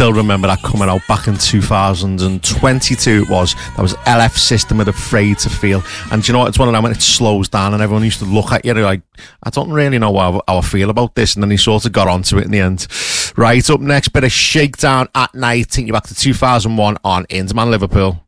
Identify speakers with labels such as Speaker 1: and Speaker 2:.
Speaker 1: still remember that coming out back in 2022 it was. That was LF System with Afraid to Feel. And do you know what? It's one of them when it slows down and everyone used to look at you like, I don't really know how I feel about this. And then he sort of got onto it in the end. Right, up next, bit of Shakedown at Night. Take you back to 2001 on Innsman, Liverpool.